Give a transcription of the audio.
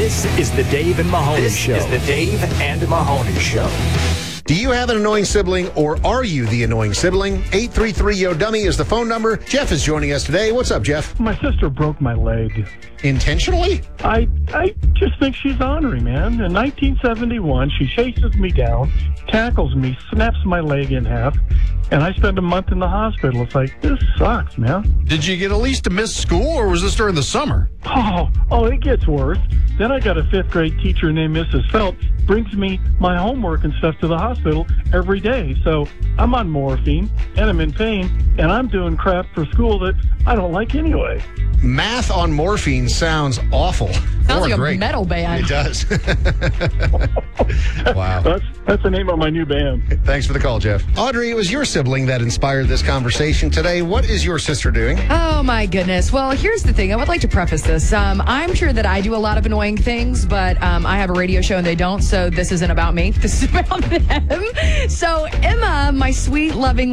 This is the Dave and Mahoney Show. This is the Dave and Mahoney Show. Do you have an annoying sibling, or are you the annoying sibling? 833-YO-DUMMY is the phone number. Jeff is joining us today. What's up, Jeff? My sister broke my leg. Intentionally? I just think she's ornery, man. In 1971, she chases me down, tackles me, snaps my leg in half, and I spend a month in the hospital. It's like, this sucks, man. Did you get at least to miss school, or was this during the summer? Oh, it gets worse. Then I got a fifth grade teacher named Mrs. Phelps, brings me my homework and stuff to the hospital every day. So I'm on morphine, and I'm in pain, and I'm doing crap for school that I don't like anyway. Math on morphine sounds awful. Sounds like great. a metal band. It does. Wow. That's the name of my new band. Thanks for the call, Jeff. Audrey, it was your sibling that inspired this conversation today. What is your sister doing? Oh, my goodness. Well, here's the thing. I would like to preface this. I'm sure that I do a lot of annoying things, but I have a radio show and they don't, so this isn't about me. This is about them. So Emma, my sweet, loving